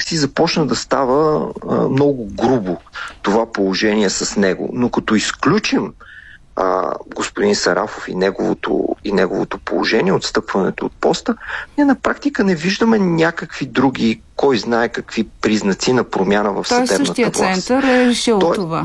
някакси започна да става много грубо това положение с него. Но като изключим господин Сарафов и неговото положение, отстъпването от поста, ние на практика не виждаме някакви други, кой знае какви признаци на промяна в съдебната власт. Същия център е решил това.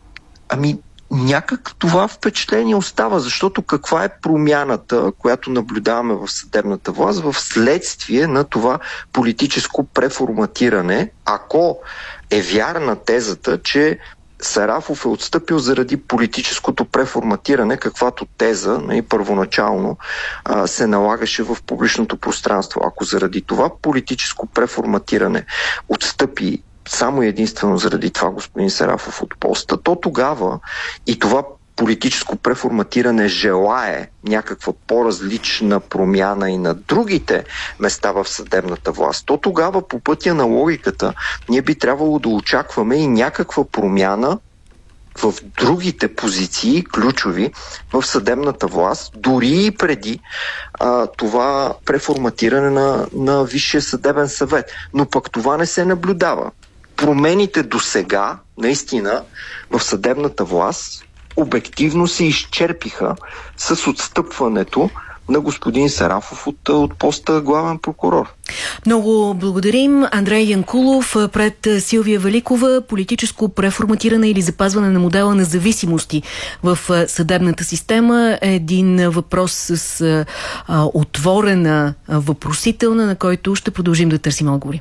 Някак това впечатление остава, защото каква е промяната, която наблюдаваме в съдебната власт в следствие на това политическо преформатиране, ако е вярна тезата, че Сарафов е отстъпил заради политическото преформатиране, каквато теза първоначално се налагаше в публичното пространство. Ако заради това политическо преформатиране отстъпи само единствено заради това господин Сарафов от поста, то тогава и това политическо преформатиране желае някаква по-различна промяна и на другите места в съдебната власт, то тогава по пътя на логиката ние би трябвало да очакваме и някаква промяна в другите позиции, ключови в съдебната власт, дори и преди това преформатиране на Висшия съдебен съвет. Но пък това не се наблюдава. Промените до сега, наистина, в съдебната власт обективно се изчерпиха с отстъпването на господин Сарафов от поста главен прокурор. Много благодарим. Андрей Янкулов пред Силвия Великова. Политическо преформатиране или запазване на модела на зависимости в съдебната система е един въпрос с отворена въпросителна, на който ще продължим да търсим отговори.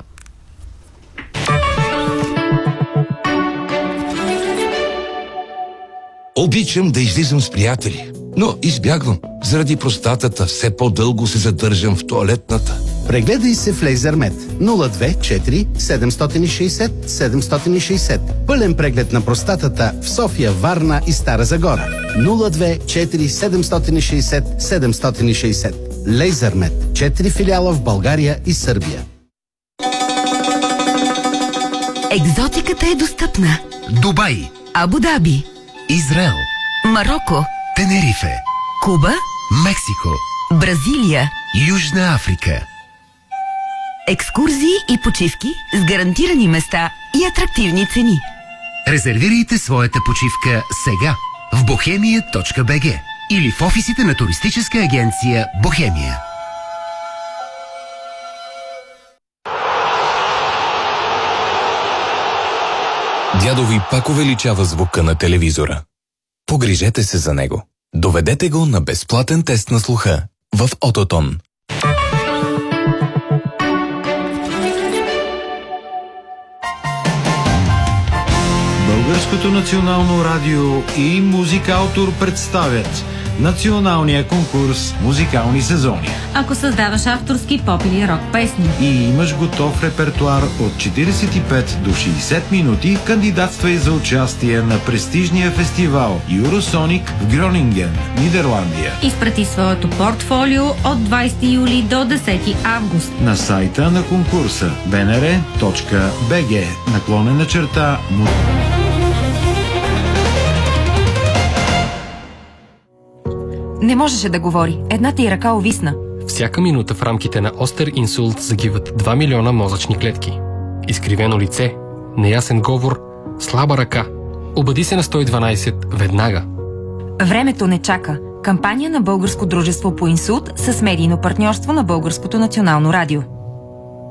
Обичам да излизам с приятели, но избягвам. Заради простатата все по-дълго се задържам в тоалетната. Прегледай се в LaserMed 024 760 760. Пълен преглед на простатата в София, Варна и Стара Загора. 024 760 760. LaserMed. 4 филиала в България и Сърбия. Екзотиката е достъпна. Дубай, Абу Даби, Израел, Мароко, Тенерифе, Куба, Мексико, Бразилия, Южна Африка. Екскурзии и почивки с гарантирани места и атрактивни цени. Резервирайте своята почивка сега в bohemia.bg или в офисите на туристическа агенция Бохемия. Дядо ви пак увеличава звука на телевизора. Погрижете се за него. Доведете го на безплатен тест на слуха в Ототон. Българското национално радио и Музикаутор представят националния конкурс Музикални сезони. Ако създаваш авторски поп или рок песни и имаш готов репертуар от 45 до 60 минути, кандидатствай за участие на престижния фестивал Юросоник в Гронинген, Нидерландия. Изпрати своето портфолио от 20 юли до 10 август на сайта на конкурса bnr.bg/. Не можеше да говори. Едната й ръка увисна. Всяка минута в рамките на остър инсулт загиват 2 милиона мозъчни клетки. Изкривено лице, неясен говор, слаба ръка. Обади се на 112 веднага. Времето не чака. Кампания на Българско дружество по инсулт с медийно партньорство на Българското национално радио.